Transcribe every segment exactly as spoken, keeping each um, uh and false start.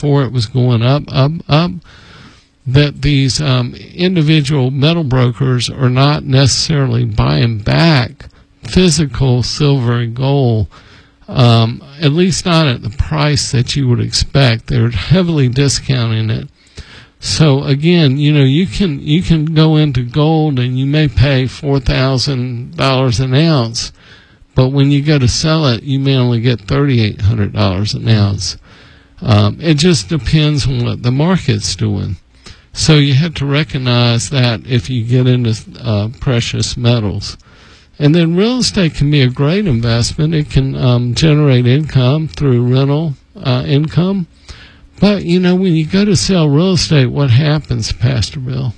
before it was going up, up, up, that these um, individual metal brokers are not necessarily buying back physical silver and gold, um, at least not at the price that you would expect. They're heavily discounting it. So again, you know, you can you can go into gold and you may pay four thousand dollars an ounce, but when you go to sell it, you may only get thirty-eight hundred dollars an ounce. Um, it just depends on what the market's doing. So you have to recognize that if you get into uh, precious metals. And then real estate can be a great investment. It can um, generate income through rental uh, income. But, you know, when you go to sell real estate, what happens, Pastor Bill?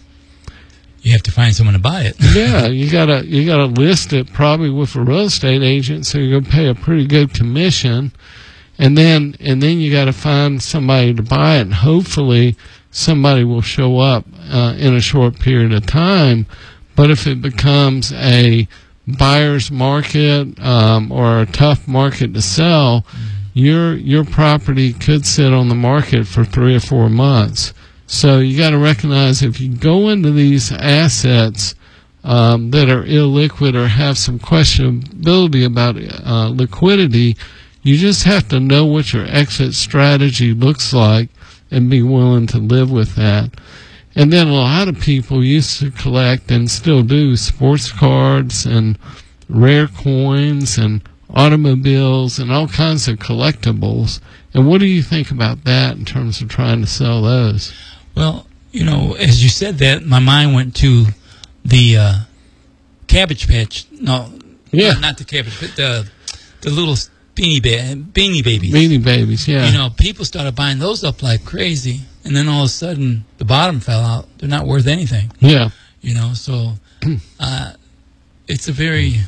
You have to find someone to buy it. Yeah, you gotta you gotta list it probably with a real estate agent, so you're gonna pay a pretty good commission, and then and then you gotta find somebody to buy it, and hopefully somebody will show up uh, in a short period of time. But if it becomes a buyer's market um, or a tough market to sell, mm-hmm. your your property could sit on the market for three or four months. So you got to recognize if you go into these assets um, that are illiquid or have some questionability about uh, liquidity, you just have to know what your exit strategy looks like and be willing to live with that. And then a lot of people used to collect and still do sports cards and rare coins and automobiles and all kinds of collectibles. And what do you think about that in terms of trying to sell those? Well, you know, as you said that, my mind went to the uh, Cabbage Patch. No, yeah, not, not the Cabbage, but the the little beanie ba- beanie babies. Beanie babies, yeah. You know, people started buying those up like crazy, and then all of a sudden the bottom fell out. They're not worth anything. Yeah. You know, so uh, it's a very,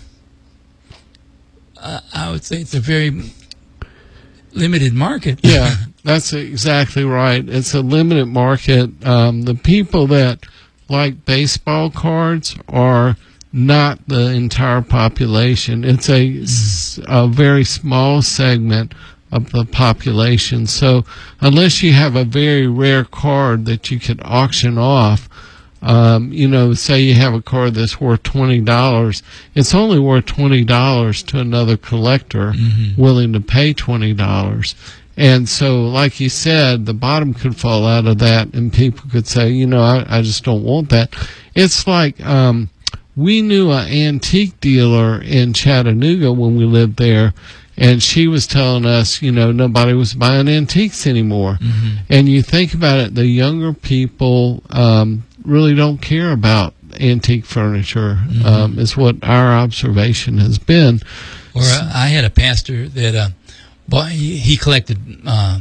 uh, I would say, it's a very limited market. Yeah. That's exactly right. It's a limited market. Um, the people that like baseball cards are not the entire population. It's a, a very small segment of the population. So unless you have a very rare card that you could auction off, um, you know, say you have a card that's worth twenty dollars, it's only worth twenty dollars to another collector mm-hmm. willing to pay twenty dollars. And so, like you said, the bottom could fall out of that, and people could say, you know, I, I just don't want that. It's like um, we knew an antique dealer in Chattanooga when we lived there, and she was telling us, you know, nobody was buying antiques anymore. Mm-hmm. And you think about it, the younger people um, really don't care about antique furniture, mm-hmm. um, is what our observation has been. Or uh, I had a pastor that... Uh, But he, he collected uh,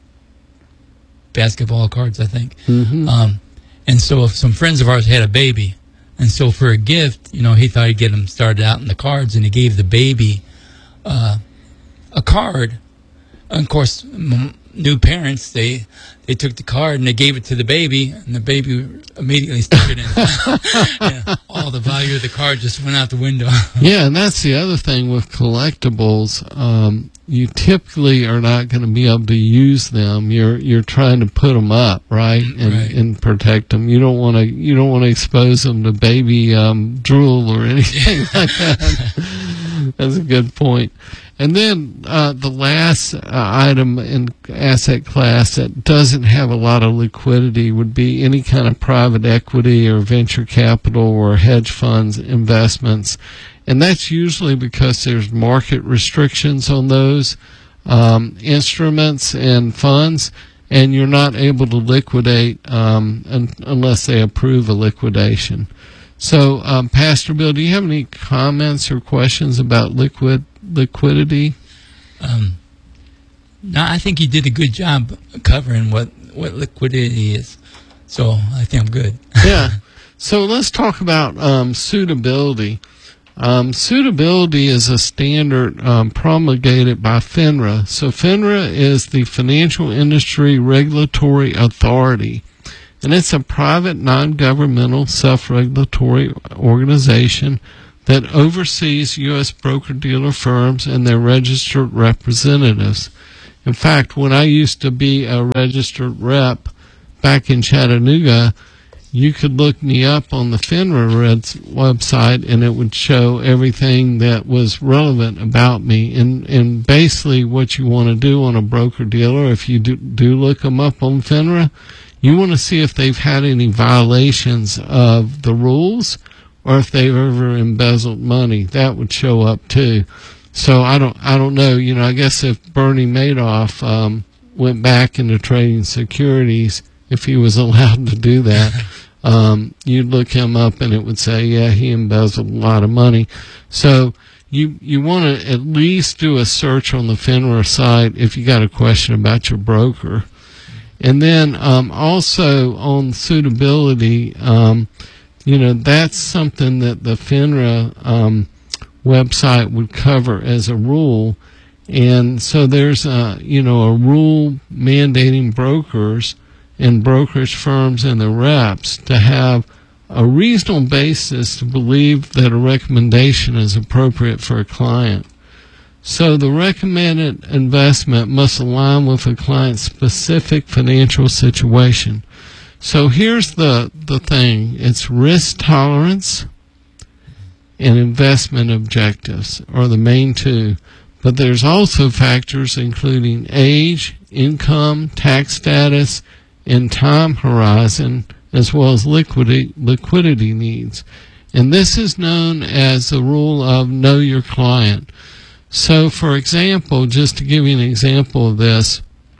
basketball cards, I think. Mm-hmm. Um, and so some friends of ours had a baby. And so for a gift, you know, he thought he'd get him started out in the cards, and he gave the baby uh, a card. And of course, m- new parents, they they took the card and they gave it to the baby, and the baby immediately stuck it in. Yeah, all the value of the card just went out the window. Yeah, and that's the other thing with collectibles. Um, you typically are not going to be able to use them. You're you're trying to put them up, right, and right. and protect them. You don't want to you don't want to expose them to baby um, drool or anything like that. That's a good point. And then uh, the last uh, item in asset class that doesn't have a lot of liquidity would be any kind of private equity or venture capital or hedge funds investments. And that's usually because there's market restrictions on those um, instruments and funds, and you're not able to liquidate um, un- unless they approve a liquidation. So, um, Pastor Bill, do you have any comments or questions about liquid liquidity? Um, no, I think you did a good job covering what, what liquidity is. So I think I'm good. Yeah. So let's talk about um, suitability. Um, suitability is a standard um, promulgated by FINRA. So FINRA is the Financial Industry Regulatory Authority, and it's a private, non-governmental, self-regulatory organization that oversees U S broker-dealer firms and their registered representatives. In fact, when I used to be a registered rep back in Chattanooga, you could look me up on the FINRA Red's website, and it would show everything that was relevant about me. And, and basically what you want to do on a broker-dealer, if you do, do look them up on FINRA, you want to see if they've had any violations of the rules or if they've ever embezzled money. That would show up too. So I don't, I don't know. You know, I guess if Bernie Madoff um, went back into trading securities, if he was allowed to do that, um, you'd look him up and it would say, yeah, he embezzled a lot of money. So you you want to at least do a search on the FINRA site if you got a question about your broker. And then um, also on suitability, um, you know, that's something that the FINRA um, website would cover as a rule. And so there's a, you know, a rule mandating brokers and brokerage firms and the reps to have a reasonable basis to believe that a recommendation is appropriate for a client. So the recommended investment must align with a client's specific financial situation. So here's the, the thing. It's risk tolerance and investment objectives are the main two. But there's also factors including age, income, tax status, and time horizon, as well as liquidity, liquidity needs. And this is known as the rule of know your client. So, for example, just to give you an example of this,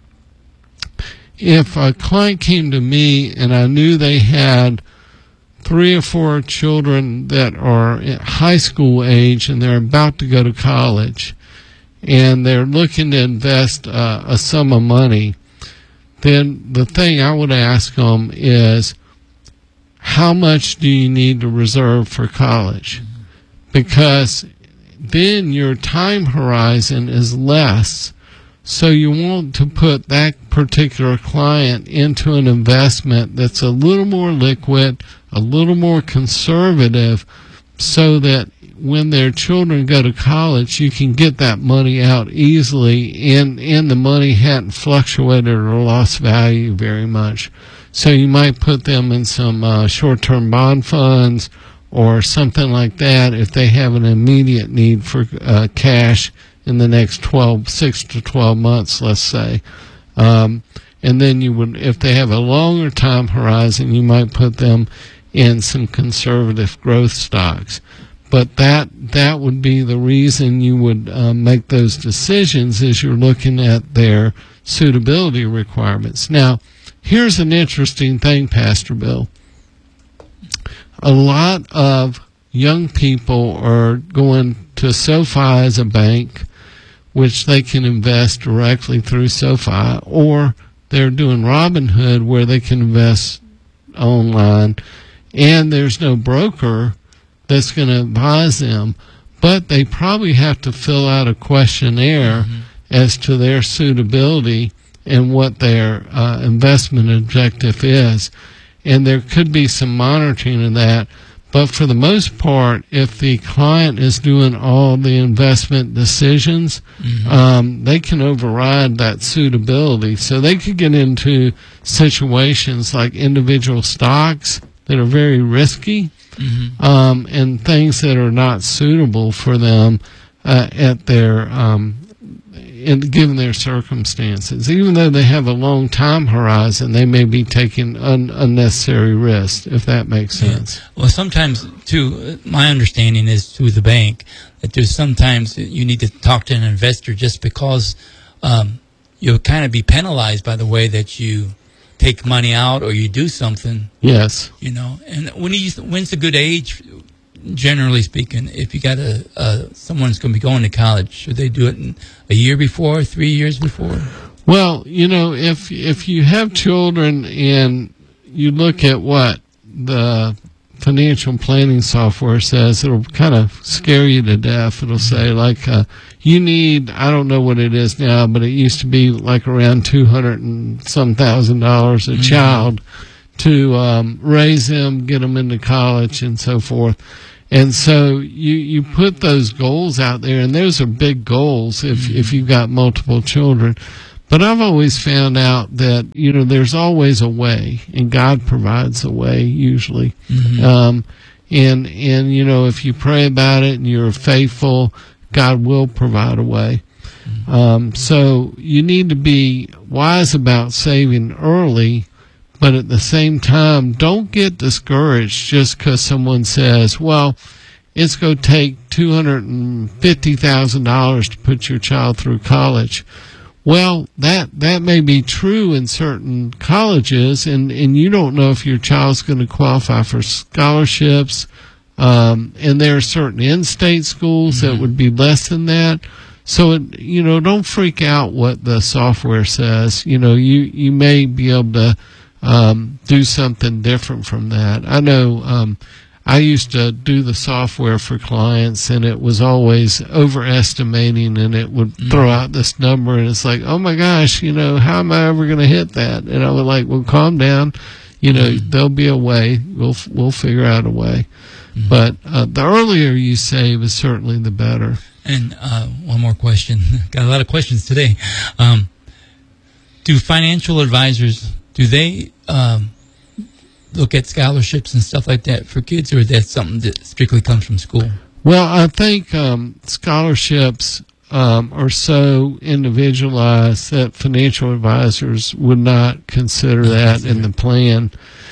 if a client came to me and I knew they had three or four children that are at high school age and they're about to go to college, and they're looking to invest uh, a sum of money, then the thing I would ask them is, how much do you need to reserve for college? Because then your time horizon is less. So you want to put that particular client into an investment that's a little more liquid, a little more conservative, so that when their children go to college, you can get that money out easily, and, and the money hadn't fluctuated or lost value very much. So you might put them in some uh, short-term bond funds or something like that if they have an immediate need for uh, cash in the next twelve, six to twelve months, let's say. Um, and then you would, if they have a longer time horizon, you might put them in some conservative growth stocks. But that that would be the reason you would uh, make those decisions as you're looking at their suitability requirements. Now, here's an interesting thing, Pastor Bill. A lot of young people are going to SoFi as a bank, which they can invest directly through SoFi, or they're doing Robinhood where they can invest online, and there's no broker that's going to advise them, but they probably have to fill out a questionnaire mm-hmm. as to their suitability and what their uh, investment objective is. And there could be some monitoring of that. But for the most part, if the client is doing all the investment decisions, mm-hmm. um, they can override that suitability. So they could get into situations like individual stocks that are very risky, mm-hmm. um, and things that are not suitable for them uh, at their um, in, given their circumstances. Even though they have a long time horizon, they may be taking un- unnecessary risks, if that makes sense. Yeah. Well, sometimes, too, my understanding is through the bank that there's sometimes you need to talk to an investor just because um, you'll kind of be penalized by the way that you take money out or you do something. Yes. You know, and when you, when's a good age, generally speaking, if you got a, uh, someone's going to be going to college, should they do it in a year before, three years before? Well, you know, if if you have children and you look at what the financial planning software says, it'll kind of scare you to death. It'll say, like, uh, you need, I don't know what it is now, but it used to be like around two hundred and some thousand dollars a mm-hmm. child to um, raise them, get them into college, and so forth. And so you, you put those goals out there, and those are big goals if, mm-hmm. if you've got multiple children. But I've always found out that, you know, there's always a way, and God provides a way usually. Mm-hmm. Um, and, and, you know, if you pray about it and you're faithful, God will provide a way. Mm-hmm. Um, so you need to be wise about saving early, but at the same time, don't get discouraged just because someone says, well, it's going to take two hundred fifty thousand dollars to put your child through college. Well, that, that may be true in certain colleges, and, and you don't know if your child's going to qualify for scholarships. Um, and there are certain in-state schools mm-hmm. that would be less than that. So, it, you know, don't freak out what the software says. You know, you, you may be able to um, do something different from that. I know um, I used to do the software for clients, and it was always overestimating, and it would mm-hmm. throw out this number, and it's like, oh my gosh, you know, how am I ever going to hit that? And I was like, well, calm down. You know, mm-hmm. there'll be a way. We'll we'll figure out a way. Mm-hmm. But uh, the earlier you save is certainly the better. And uh, one more question. Got a lot of questions today. Um, do financial advisors, do they um, look at scholarships and stuff like that for kids, or is that something that strictly comes from school? Well, I think um, scholarships um, are so individualized that financial advisors would not consider that consider. in the plan.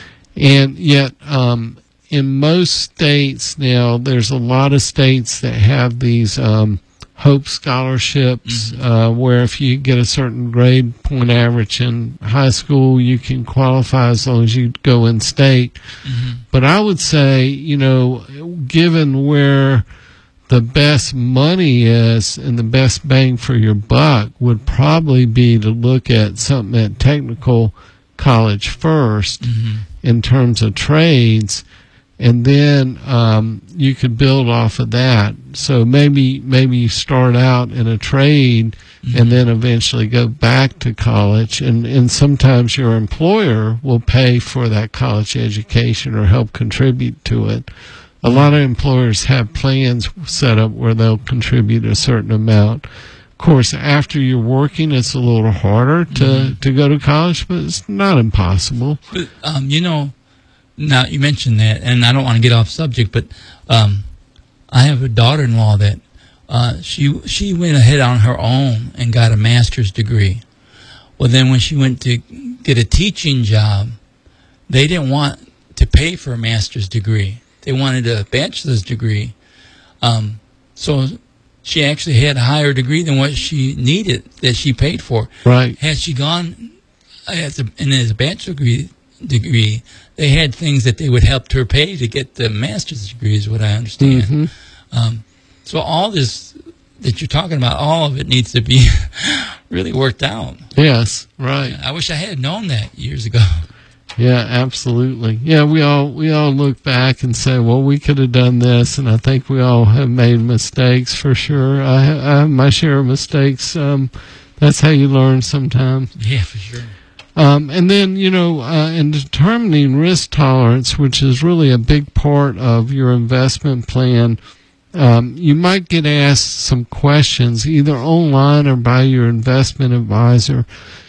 And yet, um, in most states now, there's a lot of states that have these um, Hope scholarships, mm-hmm. uh, where if you get a certain grade point average in high school, you can qualify as long as you go in state. Mm-hmm. But I would say, you know, given where the best money is and the best bang for your buck would probably be to look at something at technical college first mm-hmm. in terms of trades. And then um, you could build off of that. So maybe maybe you start out in a trade mm-hmm. and then eventually go back to college. And, and sometimes your employer will pay for that college education or help contribute to it. A lot of employers have plans set up where they'll contribute a certain amount. Of course, after you're working, it's a little harder to, mm-hmm. to go to college, but it's not impossible. But, um, you know, now, you mentioned that, and I don't want to get off subject, but um, I have a daughter-in-law that uh, she she went ahead on her own and got a master's degree. Well, then when she went to get a teaching job, they didn't want to pay for a master's degree. They wanted a bachelor's degree. Um, so she actually had a higher degree than what she needed that she paid for. Right. Had she gone as a, and as a bachelor's degree, degree, they had things that they would help her pay to get the master's degree, is what I understand. Mm-hmm. Um, so all this that you're talking about, all of it needs to be really worked out. Yes, right. I wish I had known that years ago. Yeah, absolutely. Yeah, we all we all look back and say, well, we could have done this, and I think we all have made mistakes for sure. I, I have my share of mistakes. Um, that's how you learn sometimes. Yeah, for sure. Um, and then, you know, uh, in determining risk tolerance, which is really a big part of your investment plan, um, you might get asked some questions either online or by your investment advisor.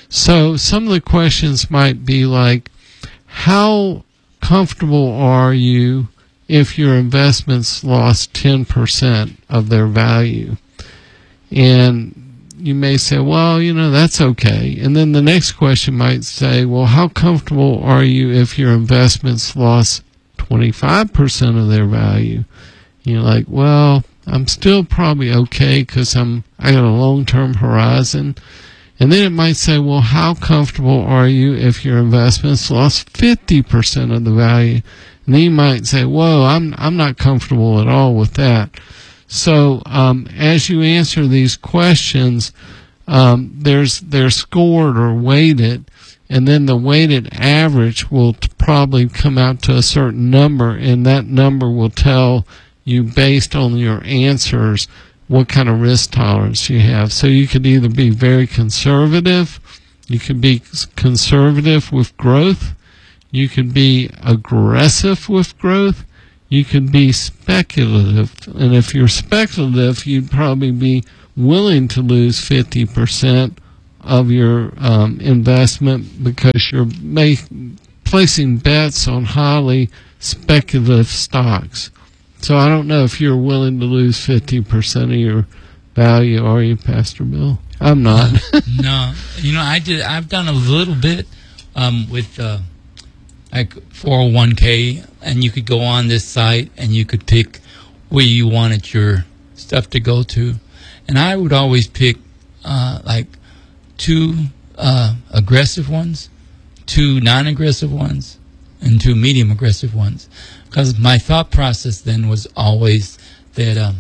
So some of the questions might be like, how comfortable are you if your investments lost ten percent of their value? And you may say, well, you know, that's okay. And then the next question might say, well, how comfortable are you if your investments lost twenty-five percent of their value? You're like, well, I'm still probably okay because I'm I got a long-term horizon. And then it might say, well, how comfortable are you if your investments lost fifty percent of the value? And then you might say, whoa, I'm I'm not comfortable at all with that. So um, as you answer these questions, um, there's they're scored or weighted, and then the weighted average will t- probably come out to a certain number, and that number will tell you based on your answers what kind of risk tolerance you have. So you could either be very conservative, you could be conservative with growth, you could be aggressive with growth, you could be speculative. And if you're speculative, you'd probably be willing to lose fifty percent of your um, investment because you're make, placing bets on highly speculative stocks. So I don't know if you're willing to lose fifty percent of your value, are you, Pastor Bill? I'm not. No, you know, I did. I've done a little bit um, with uh, like four oh one k, and you could go on this site and you could pick where you wanted your stuff to go to, and I would always pick uh, like two uh, aggressive ones, two non-aggressive ones, and two medium-aggressive ones, because my thought process then was always that. Um,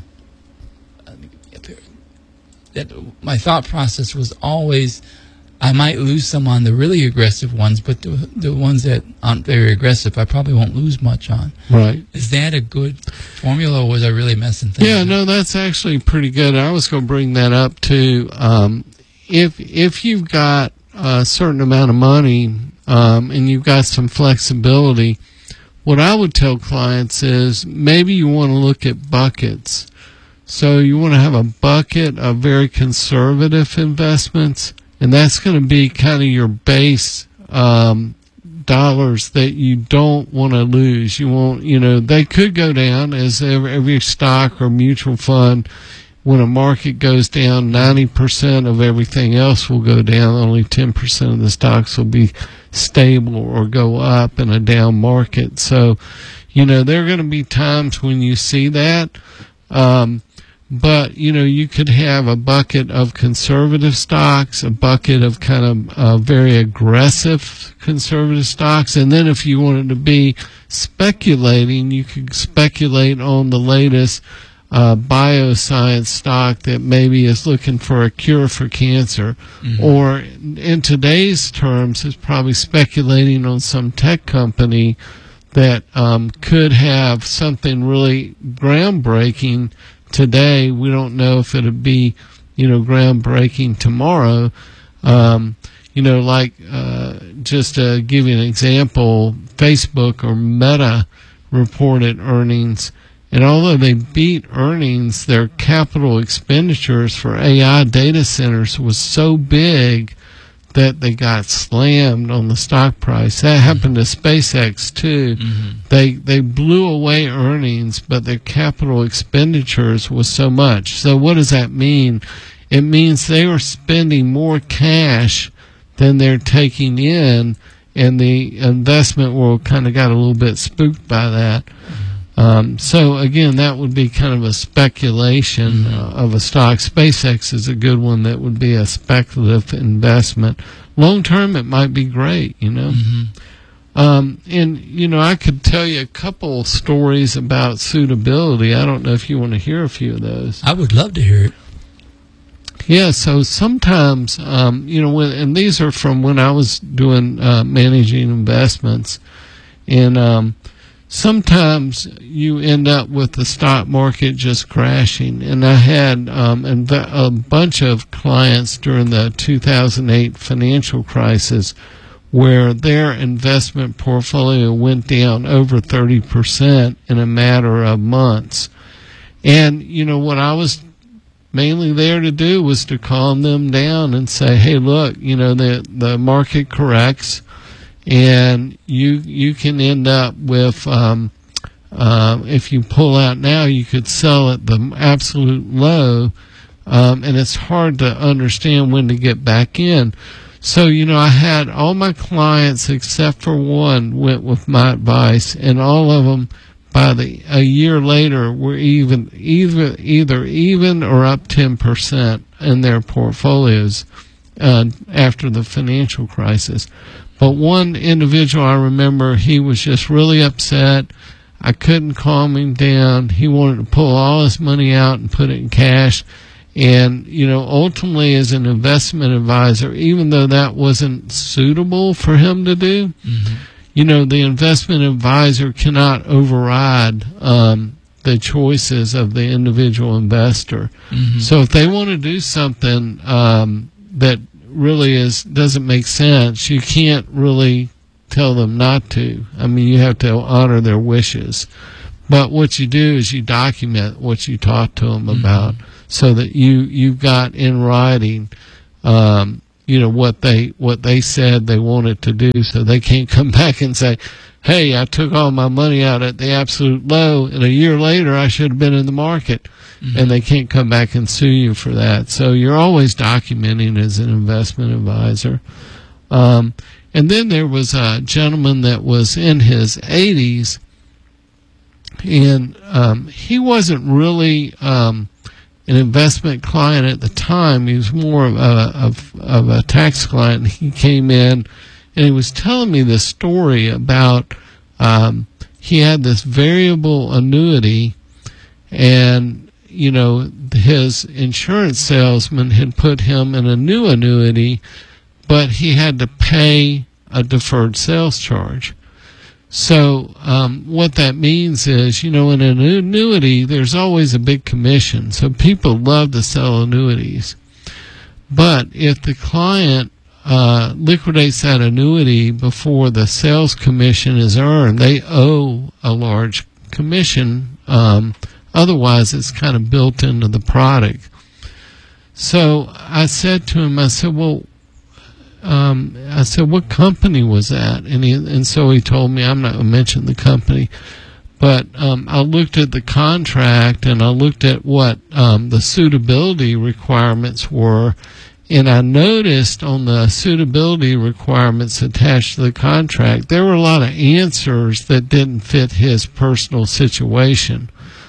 That my thought process was always, I might lose some on the really aggressive ones, but the, the ones that aren't very aggressive, I probably won't lose much on. Right. Is that a good formula, or was I really messing things Yeah, up? no, that's actually pretty good. I was going to bring that up too. Um, if if you've got a certain amount of money um, and you've got some flexibility, what I would tell clients is maybe you want to look at buckets. So you want to have a bucket of very conservative investments, and that's going to be kind of your base um, dollars that you don't want to lose. You won't, you know, they could go down as every, every stock or mutual fund. When a market goes down, ninety percent of everything else will go down. Only ten percent of the stocks will be stable or go up in a down market. So, you know, there are going to be times when you see that. Um, But, you know, you could have a bucket of conservative stocks, a bucket of kind of uh, very aggressive conservative stocks. And then if you wanted to be speculating, you could speculate on the latest uh, bioscience stock that maybe is looking for a cure for cancer. Mm-hmm. Or in today's terms, is probably speculating on some tech company that um, could have something really groundbreaking today. We don't know if it'll be, you know, groundbreaking tomorrow. Um, you know, like uh, just to give you an example, Facebook or Meta reported earnings, and although they beat earnings, their capital expenditures for A I data centers was so big that they got slammed on the stock price. That happened to SpaceX too. Mm-hmm. They they blew away earnings, but their capital expenditures was so much. So what does that mean? It means they are spending more cash than they're taking in, and the investment world kind of got a little bit spooked by that. Um, so again, that would be kind of a speculation mm-hmm. uh, of a stock. SpaceX is a good one that would be a speculative investment. Long term, it might be great, you know. Mm-hmm. Um, and, you know, I could tell you a couple stories about suitability. I don't know if you want to hear a few of those. I would love to hear it. Yeah, so sometimes, um, you know, when, and these are from when I was doing uh, managing investments, and um, sometimes you end up with the stock market just crashing. And I had um, a bunch of clients during the two thousand eight financial crisis where their investment portfolio went down over thirty percent in a matter of months. And, you know, what I was mainly there to do was to calm them down and say, hey, look, you know, the the market corrects, and you you can end up with, um, uh, if you pull out now, you could sell at the absolute low, um, and it's hard to understand when to get back in. So, you know, I had all my clients except for one went with my advice, and all of them by the a year later were even either either even or up ten percent in their portfolios uh, after the financial crisis. But one individual, I remember, he was just really upset. I couldn't calm him down. He wanted to pull all his money out and put it in cash. And, you know, ultimately as an investment advisor, even though that wasn't suitable for him to do, mm-hmm. you know, the investment advisor cannot override um, the choices of the individual investor. Mm-hmm. So if they want to do something um, that really is doesn't make sense, you can't really tell them not to. I mean, you have to honor their wishes. But what you do is you document what you talk to them mm-hmm. about, so that you, you've got in writing um, you know, what they what they said they wanted to do, so they can't come back and say, hey, I took all my money out at the absolute low, and a year later I should have been in the market. Mm-hmm. And they can't come back and sue you for that. So you're always documenting as an investment advisor. Um, and then there was a gentleman that was in his eighties, and um, he wasn't really um, an investment client at the time. He was more of a, of, of a tax client. He came in, and he was telling me this story about um, he had this variable annuity, and you know, his insurance salesman had put him in a new annuity, but he had to pay a deferred sales charge. So um, what that means is, you know, in an annuity, there's always a big commission. So people love to sell annuities. But if the client uh, liquidates that annuity before the sales commission is earned, they owe a large commission. Um, otherwise, it's kind of built into the product. So I said to him, I said, well, Um, I said, what company was that? And he, and so he told me, I'm not going to mention the company, but um, I looked at the contract and I looked at what um, the suitability requirements were, and I noticed on the suitability requirements attached to the contract, there were a lot of answers that didn't fit his personal situation.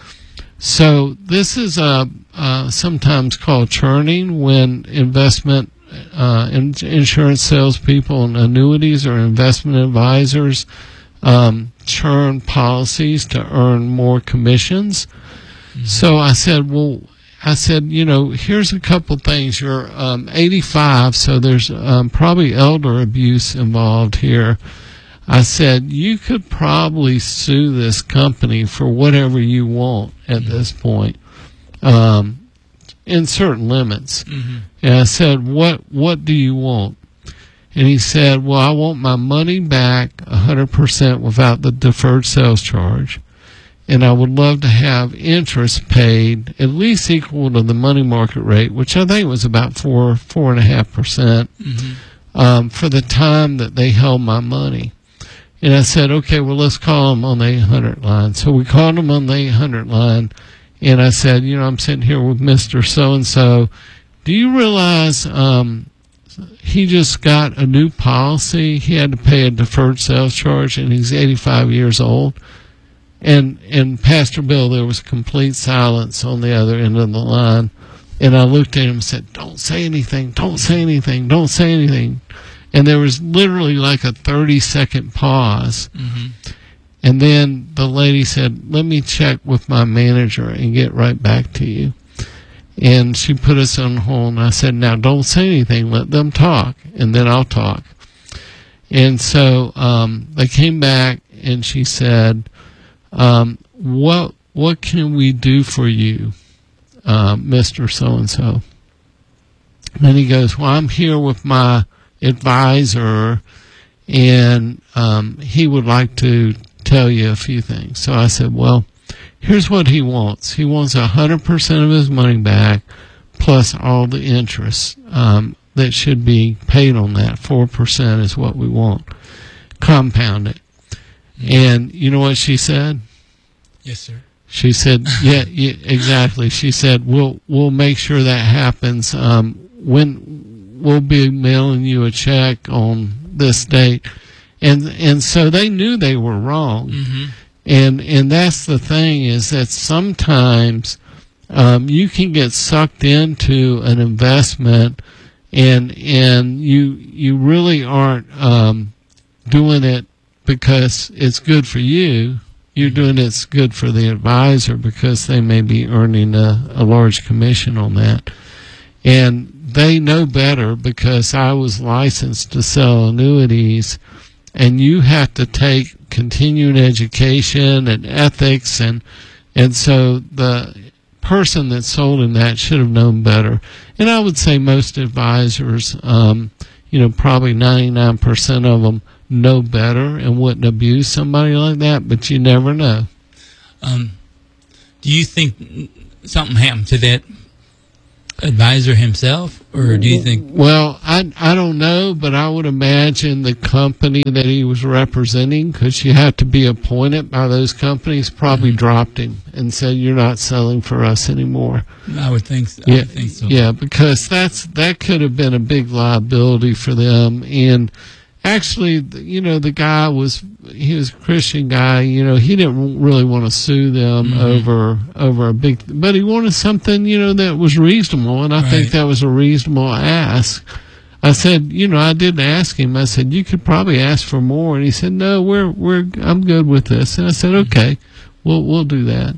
So this is uh, uh, sometimes called churning, when investment Uh, in, insurance salespeople and annuities or investment advisors um, churn policies to earn more commissions. Mm-hmm. So I said, well, I said, you know, here's a couple things. You're um, eighty-five, so there's um, probably elder abuse involved here. I said, you could probably sue this company for whatever you want at mm-hmm. this point. Um, in certain limits. Mm-hmm. And I said, what what do you want? And he said, well, I want my money back one hundred percent without the deferred sales charge, and I would love to have interest paid at least equal to the money market rate, which I think was about four, four and a half percent, mm-hmm. um, for the time that they held my money. And I said, okay, well, let's call them on the eight hundred line. So we called them on the eight hundred line. And I said, you know, I'm sitting here with Mister So-and-so. Do you realize um, he just got a new policy? He had to pay a deferred sales charge, and he's eighty-five years old. And, and Pastor Bill, there was complete silence on the other end of the line. And I looked at him and said, don't say anything, don't say anything, don't say anything. And there was literally like a thirty-second pause. Mm-hmm. And then the lady said, let me check with my manager and get right back to you. And she put us on hold, and I said, now don't say anything, let them talk, and then I'll talk. And so um, they came back, and she said, um, what what can we do for you, uh, Mister So-and-so? And he goes, well, I'm here with my advisor, and um, he would like to tell you a few things. So I said, well, here's what he wants. He wants one hundred percent of his money back plus all the interest um, that should be paid on that. four percent is what we want. Compound it. Mm-hmm. And you know what she said? Yes, sir. She said, yeah, yeah, exactly. She said, we'll we'll make sure that happens. Um, when we'll be mailing you a check on this date. And and so they knew they were wrong. Mm-hmm. And and that's the thing, is that sometimes um, you can get sucked into an investment, and and you you really aren't um, doing it because it's good for you. You're doing it's good for the advisor because they may be earning a, a large commission on that. And they know better because I was licensed to sell annuities. And you have to take continuing education and ethics, and and so the person that sold him that should have known better. And I would say most advisors, um, you know, probably ninety-nine percent of them know better and wouldn't abuse somebody like that, but you never know. Um, do you think something happened to that advisor himself, or do you think? Well, I I don't know, but I would imagine the company that he was representing, because you have to be appointed by those companies, probably mm-hmm. dropped him and said, "You're not selling for us anymore." I would think so. Yeah, I would think so. Yeah, because that's that could have been a big liability for them. And actually, you know, the guy was he was a Christian guy. You know, he didn't really want to sue them mm-hmm. over over a big, but he wanted something, you know, that was reasonable, and I right. think that was a reasonable ask. I said, you know, I did ask him. I said, you could probably ask for more, and he said, no, we're we're I'm good with this. And I said, okay, we'll we'll do that.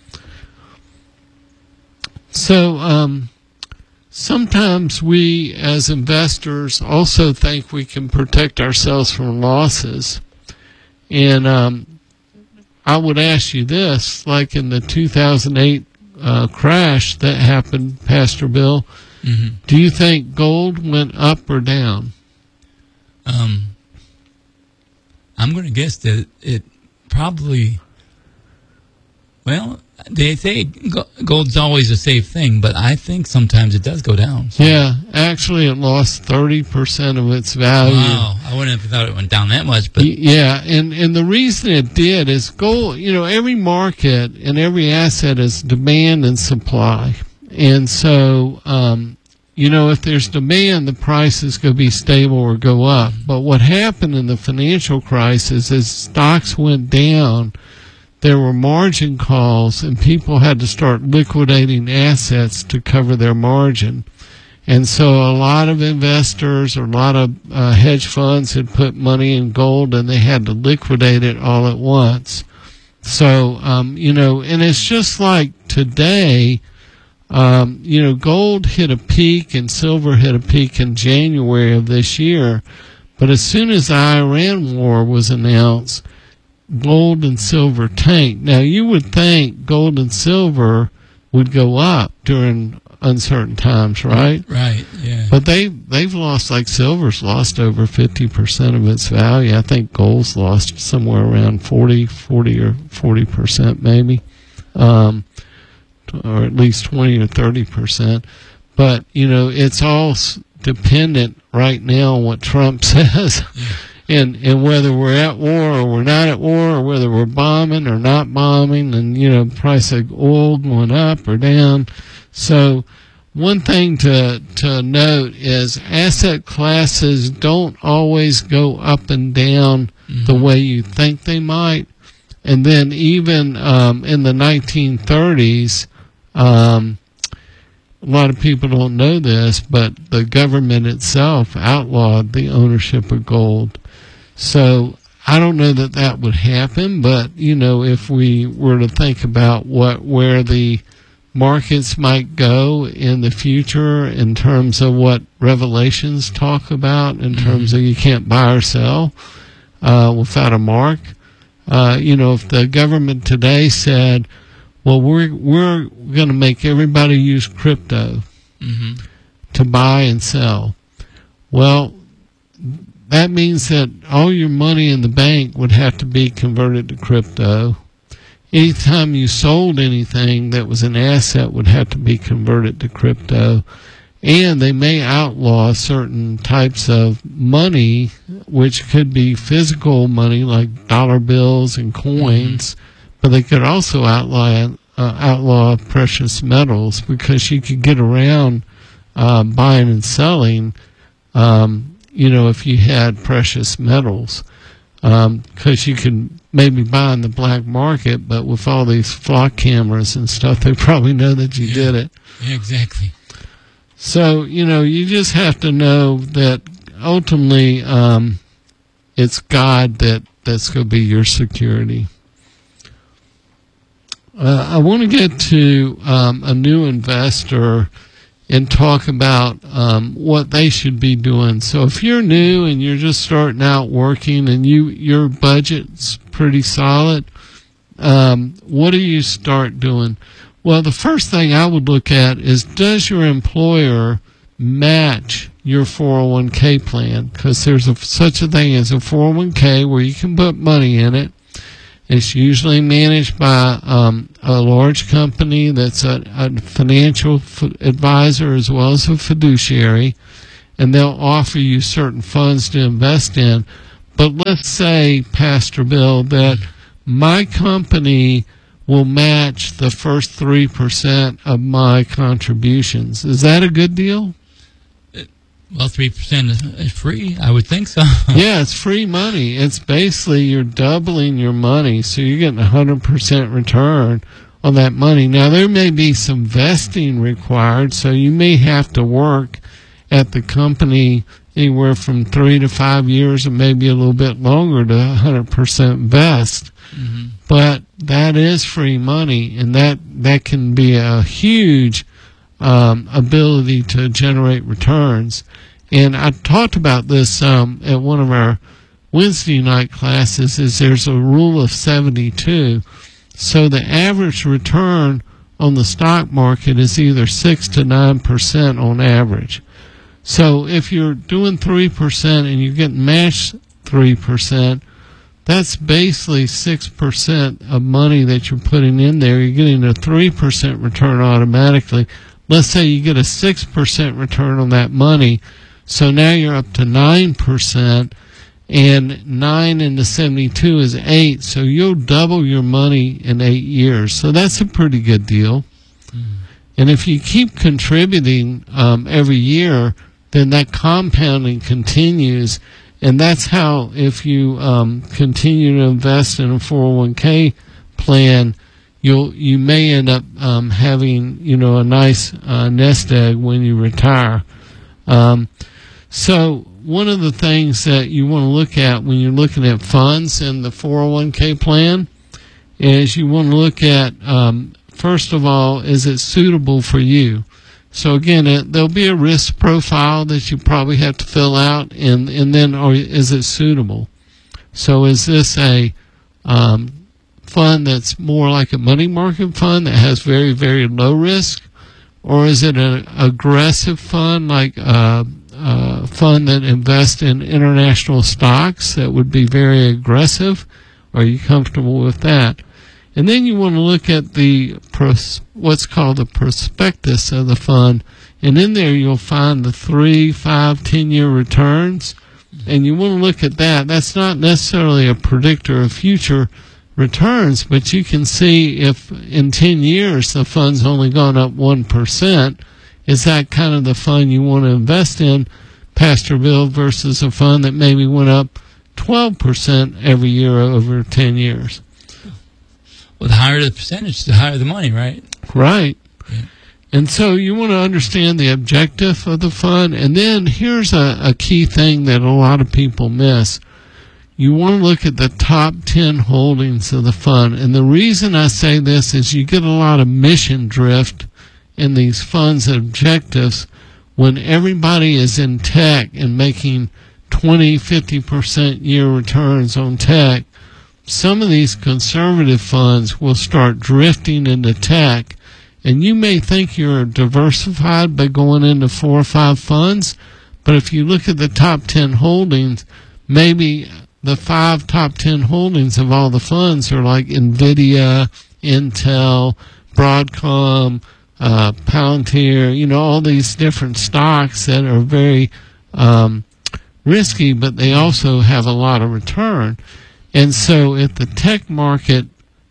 So. um Sometimes we, as investors, also think we can protect ourselves from losses. And um, I would ask you this, like in the two thousand eight uh, crash that happened, Pastor Bill, mm-hmm. do you think gold went up or down? Um, I'm going to guess that it probably, well, they say gold's always a safe thing, but I think sometimes it does go down. So. Yeah, actually it lost thirty percent of its value. Wow, I wouldn't have thought it went down that much. But yeah, and, and the reason it did is gold, you know, every market and every asset is demand and supply. And so, um, you know, if there's demand, the price is going to be stable or go up. But what happened in the financial crisis is stocks went down. There were margin calls, and people had to start liquidating assets to cover their margin. And so a lot of investors or a lot of uh, hedge funds had put money in gold, and they had to liquidate it all at once. So, um, you know, and it's just like today, um, you know, gold hit a peak and silver hit a peak in January of this year. But as soon as the Iran war was announced, gold and silver tanked. Now, you would think gold and silver would go up during uncertain times, right? Right, yeah. But they, they've lost, like silver's lost over fifty percent of its value. I think gold's lost somewhere around forty, forty or forty percent maybe, um, or at least twenty or thirty percent. But, you know, it's all dependent right now on what Trump says. Yeah. And and whether we're at war or we're not at war, or whether we're bombing or not bombing, and, you know, price of oil going up or down. So one thing to to note is asset classes don't always go up and down mm-hmm. the way you think they might. And then even um, in the nineteen thirties, um, a lot of people don't know this, but the government itself outlawed the ownership of gold. So I don't know that that would happen, but, you know, if we were to think about what where the markets might go in the future in terms of what Revelations talk about, in terms mm-hmm. of you can't buy or sell uh, without a mark. Uh, you know, if the government today said, well, we're we're going to make everybody use crypto mm-hmm. to buy and sell, well, that means that all your money in the bank would have to be converted to crypto. Anytime you sold anything that was an asset would have to be converted to crypto. And they may outlaw certain types of money, which could be physical money like dollar bills and coins, mm-hmm. but they could also outlaw uh, outlaw precious metals, because you could get around uh, buying and selling, um, you know, if you had precious metals, because um, you could maybe buy in the black market, but with all these flock cameras and stuff, they probably know that you yeah. did it. Yeah, exactly. So, you know, you just have to know that ultimately um, it's God that, that's going to be your security. Uh, I want to get to um, a new investor and talk about um, what they should be doing. So if you're new and you're just starting out working and you your budget's pretty solid, um, what do you start doing? Well, the first thing I would look at is, does your employer match your four oh one k plan? Because there's a, such a thing as a four oh one k where you can put money in it, It's usually managed by um, a large company that's a, a financial f- advisor as well as a fiduciary, and they'll offer you certain funds to invest in. But let's say, Pastor Bill, that my company will match the first three percent of my contributions. Is that a good deal? Well, three percent is free. I would think so. Yeah, it's free money. It's basically you're doubling your money, so you're getting a one hundred percent return on that money. Now, there may be some vesting required, so you may have to work at the company anywhere from three to five years or maybe a little bit longer to one hundred percent vest. Mm-hmm. But that is free money, and that, that can be a huge um, ability to generate returns. And I talked about this um, at one of our Wednesday night classes, is there's a rule of seventy-two. So the average return on the stock market is either six to nine percent on average. So if you're doing three percent and you're getting matched three percent, that's basically six percent of money that you're putting in there. You're getting a three percent return automatically. Let's say you get a six percent return on that money. So now you're up to nine percent, and nine into seventy-two is eight. So you'll double your money in eight years. So that's a pretty good deal. Mm. And if you keep contributing um, every year, then that compounding continues. And that's how, if you um, continue to invest in a four oh one k plan, you'll you may end up um, having you know a nice uh, nest egg when you retire. Um, so one of the things that you want to look at when you're looking at funds in the four oh one k plan is you want to look at, um, first of all, is it suitable for you? So again, it, there'll be a risk profile that you probably have to fill out, and, and then or is it suitable? So is this a um, fund that's more like a money market fund that has very, very low risk? Or is it an aggressive fund like a, a fund that invests in international stocks that would be very aggressive? Are you comfortable with that? And then you want to look at the pros, what's called the prospectus of the fund. And in there you'll find the three, five, ten-year returns. And you want to look at that. That's not necessarily a predictor of future returns, but you can see if in ten years the fund's only gone up one percent, is that kind of the fund you want to invest in, Pastor Bill, versus a fund that maybe went up twelve percent every year over ten years? Well, the higher the percentage, the higher the money, right? Right. Yeah. And so you want to understand the objective of the fund. And then here's a, a key thing that a lot of people miss. You want to look at the top ten holdings of the fund. And the reason I say this is you get a lot of mission drift in these funds' objectives when everybody is in tech and making twenty, fifty percent year returns on tech. Some of these conservative funds will start drifting into tech, and you may think you're diversified by going into four or five funds, but if you look at the top ten holdings, maybe the five top ten holdings of all the funds are like NVIDIA, Intel, Broadcom, uh, Palantir, you know, all these different stocks that are very um, risky, but they also have a lot of return. And so if the tech market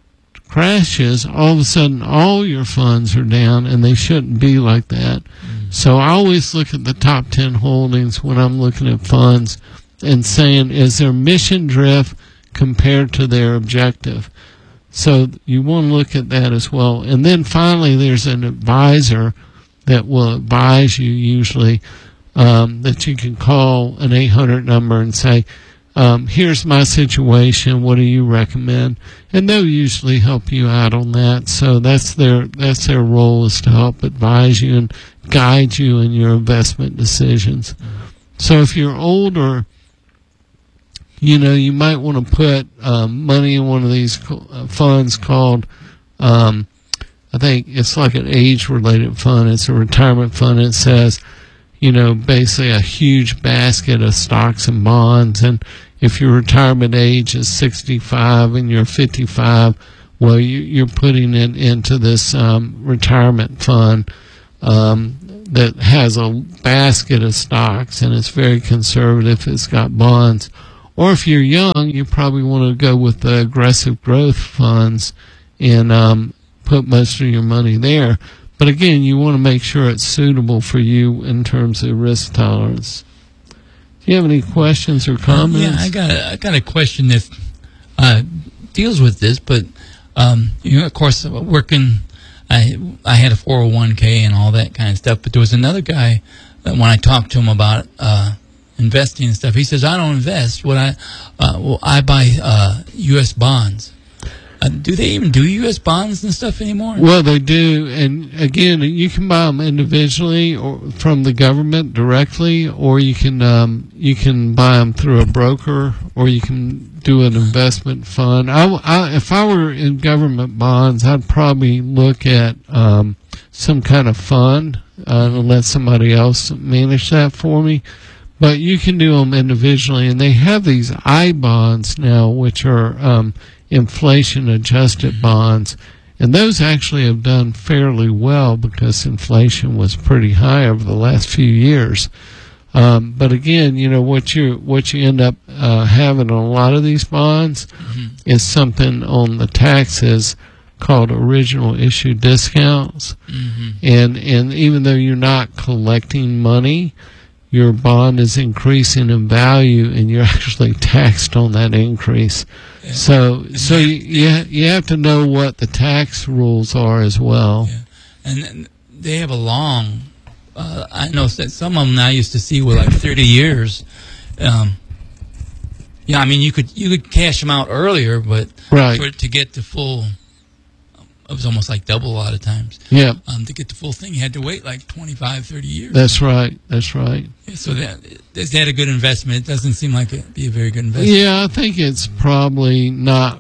crashes, all of a sudden all your funds are down, and they shouldn't be like that. Mm. So I always look at the top ten holdings when I'm looking at funds and saying, is there mission drift compared to their objective? So you want to look at that as well. And then finally, there's an advisor that will advise you usually um, that you can call an eight hundred number and say, Um, here's my situation. What do you recommend? And they'll usually help you out on that. So that's their that's their role, is to help advise you and guide you in your investment decisions. So if you're older, you know, you might want to put um, money in one of these co- funds called, um, I think it's like an age-related fund. It's a retirement fund. It says, you know, basically a huge basket of stocks and bonds, and if your retirement age is sixty-five and you're fifty-five, well, you, you're putting it into this um, retirement fund um, that has a basket of stocks, and it's very conservative. It's got bonds. Or if you're young, you probably want to go with the aggressive growth funds and um, put most of your money there. But again, you want to make sure it's suitable for you in terms of risk tolerance. Do you have any questions or comments? Um, yeah, I got a, I got a question that uh, deals with this, but um, you know, of course, working, I I had a four oh one k and all that kind of stuff. But there was another guy that when I talked to him about uh, investing and stuff, he says, "I don't invest. What I uh, well, I buy uh, U S bonds." Uh, do they even do U S bonds and stuff anymore? Well, they do, and again, you can buy them individually or from the government directly, or you can um, you can buy them through a broker, or you can do an investment fund. I, I, if I were in government bonds, I'd probably look at um, some kind of fund uh, and let somebody else manage that for me. But you can do them individually, and they have these I bonds now, which are um, inflation-adjusted bonds, and those actually have done fairly well because inflation was pretty high over the last few years. Um, but again, you know what you what you end up uh, having on a lot of these bonds mm-hmm. is something on the taxes called original issue discounts, mm-hmm. and and even though you're not collecting money, your bond is increasing in value, and you're actually taxed on that increase. Yeah. So, so you, you you have to know what the tax rules are as well. Yeah. And they have a long. Uh, I know that some of them I used to see were like thirty years. Um, yeah, I mean you could you could cash them out earlier, but right. for, to get the full. It was almost like double a lot of times. Yeah. Um, to get the full thing, you had to wait like twenty-five, thirty years. That's right. That's right. Yeah, so that is that a good investment? It doesn't seem like it'd be a very good investment. Yeah, I think it's probably not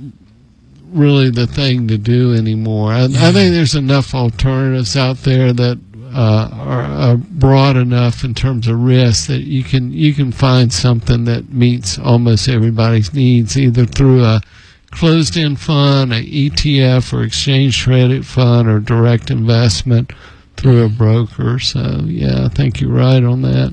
really the thing to do anymore. I, yeah. I think there's enough alternatives out there that uh, are, are broad enough in terms of risk that you can you can find something that meets almost everybody's needs, either through a closed-end fund, a E T F, or exchange traded fund, or direct investment through a broker. So, yeah, I think you're right on that.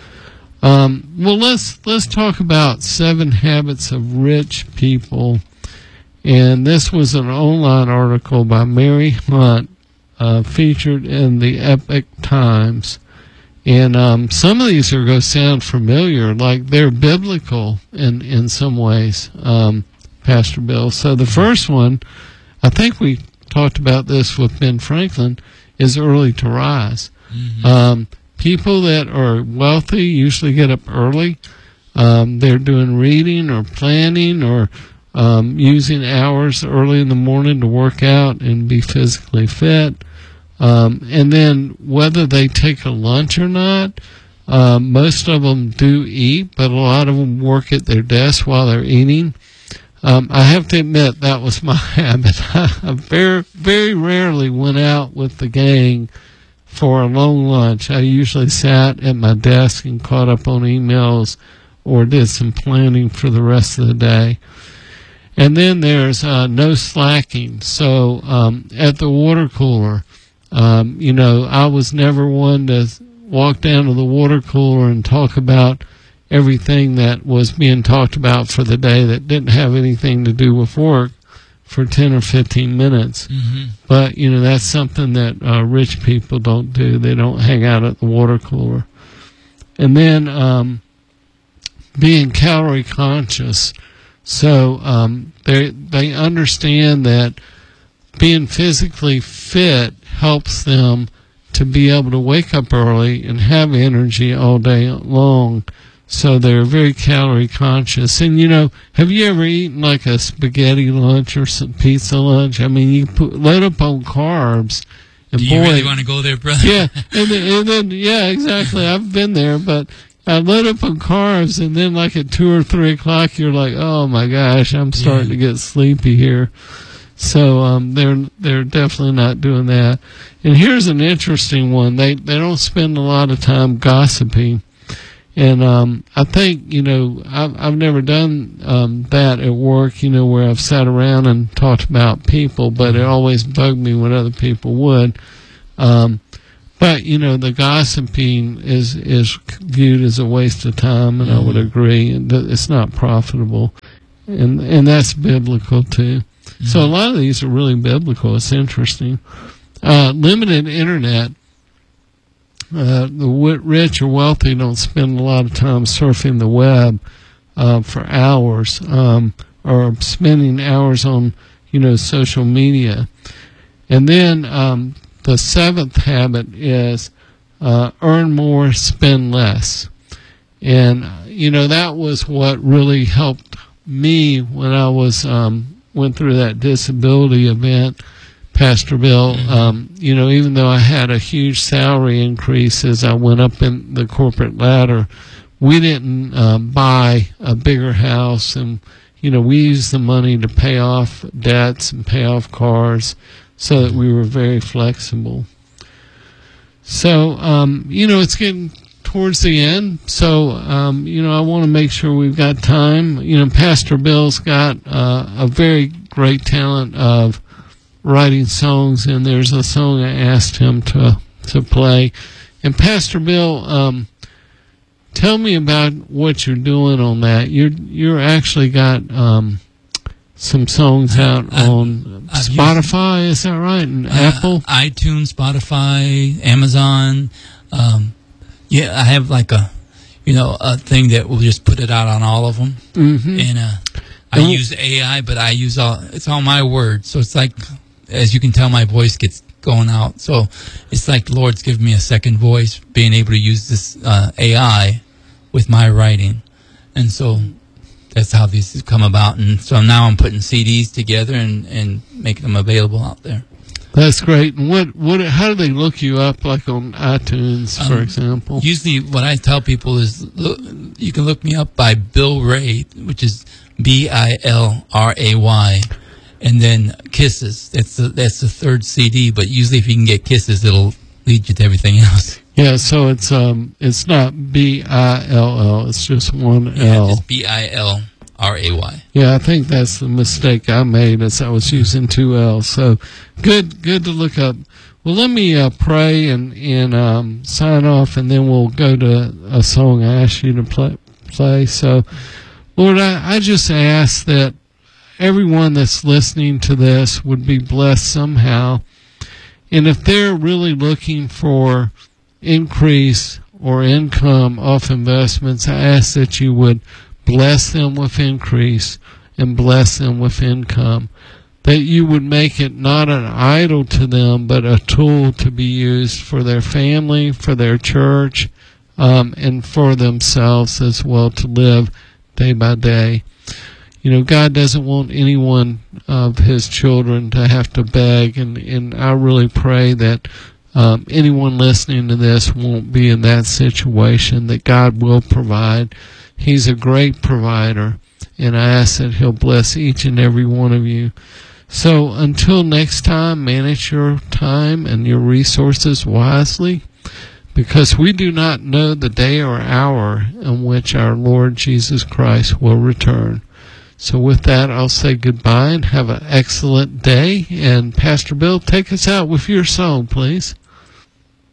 Um, well, let's let's talk about Seven Habits of Rich People. And this was an online article by Mary Hunt, uh, featured in the Epoch Times. And um, some of these are going to sound familiar, like they're biblical in, in some ways. Um Pastor Bill. So the first one, I think we talked about this with Ben Franklin, is early to rise. Mm-hmm. Um, people that are wealthy usually get up early. Um, they're doing reading or planning or um, using hours early in the morning to work out and be physically fit. Um, and then whether they take a lunch or not, um, most of them do eat, but a lot of them work at their desk while they're eating. Um, I have to admit that was my habit. I very, very rarely went out with the gang for a long lunch. I usually sat at my desk and caught up on emails or did some planning for the rest of the day. And then there's uh, no slacking. So um, at the water cooler, um, you know, I was never one to walk down to the water cooler and talk about everything that was being talked about for the day that didn't have anything to do with work for ten or fifteen minutes. Mm-hmm. But, you know, that's something that uh, rich people don't do. They don't hang out at the water cooler. And then um, being calorie conscious. So um, they they understand that being physically fit helps them to be able to wake up early and have energy all day long. So they're very calorie conscious. And, you know, have you ever eaten like a spaghetti lunch or some pizza lunch? I mean, you put, load up on carbs. And Do you boy, really want to go there, brother? Yeah. And then, and then, yeah, exactly. I've been there. But I load up on carbs, and then like at two or three o'clock, you're like, oh, my gosh, I'm starting yeah. to get sleepy here. So um, they're they're definitely not doing that. And here's an interesting one. They, they don't spend a lot of time gossiping. And um, I think, you know, I've, I've never done um, that at work, you know, where I've sat around and talked about people, but it always bugged me when other people would. Um, but, you know, the gossiping is, is viewed as a waste of time, and mm-hmm. I would agree. It's not profitable. And, and that's biblical, too. Mm-hmm. So a lot of these are really biblical. It's interesting. Uh, limited internet. Uh, the w- rich or wealthy don't spend a lot of time surfing the web uh, for hours, um, or spending hours on, you know, social media. And then um, the seventh habit is uh, earn more, spend less. And, you know, that was what really helped me when I was um, went through that disability event, Pastor Bill. Um, you know, even though I had a huge salary increase as I went up in the corporate ladder, we didn't uh, buy a bigger house, and, you know, we used the money to pay off debts and pay off cars, so that we were very flexible. So, um, you know, it's getting towards the end, so, um, you know, I want to make sure we've got time. You know, Pastor Bill's got uh, a very great talent of writing songs, and there's a song I asked him to to play. And Pastor Bill, um, tell me about what you're doing on that. You're you're actually got um, some songs out I've, on I've Spotify, used, is that right? And uh, Apple, iTunes, Spotify, Amazon. Um, yeah, I have like a you know a thing that will just put it out on all of them, mm-hmm. and uh, I and use A I, but I use all it's all my words, so it's like. As you can tell, my voice gets going out. So it's like the Lord's given me a second voice, being able to use this uh, A I with my writing. And so that's how these come about. And so now I'm putting C Ds together and, and making them available out there. That's great. And what, what, how do they look you up, like on iTunes, for um, example? Usually what I tell people is look, you can look me up by Bill Ray, which is B I L R A Y. And then Kisses. That's the, that's the third C D, but usually if you can get Kisses, it'll lead you to everything else. Yeah, so it's um it's not B I L L, it's just one yeah, L. Just B I L R A Y. Yeah, I think that's the mistake I made, as I was using two L's. So good good to look up. Well, let me uh, pray and, and um, sign off, and then we'll go to a song I asked you to play. play. So, Lord, I, I just ask that everyone that's listening to this would be blessed somehow. And if they're really looking for increase or income off investments, I ask that you would bless them with increase and bless them with income. That you would make it not an idol to them, but a tool to be used for their family, for their church, um, and for themselves as well, to live day by day. You know, God doesn't want anyone of his children to have to beg, and, and I really pray that um, anyone listening to this won't be in that situation, that God will provide. He's a great provider, and I ask that he'll bless each and every one of you. So until next time, manage your time and your resources wisely, because we do not know the day or hour in which our Lord Jesus Christ will return. So with that, I'll say goodbye and have an excellent day. And Pastor Bill, take us out with your song, please.